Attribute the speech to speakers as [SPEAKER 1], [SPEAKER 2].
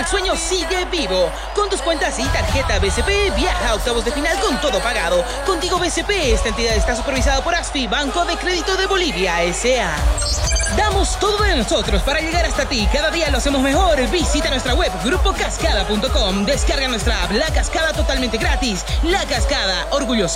[SPEAKER 1] el sueño sigue vivo. Con tus cuentas y tarjeta BCP, viaja a octavos de final con todo pagado. Contigo BCP, esta entidad está supervisada por ASFI, Banco de Crédito de Bolivia, S.A. Damos todo de nosotros para llegar hasta ti. Cada día lo hacemos mejor. Visita nuestra web grupocascada.com. Descarga nuestra app La Cascada totalmente gratis. La Cascada, orgullosa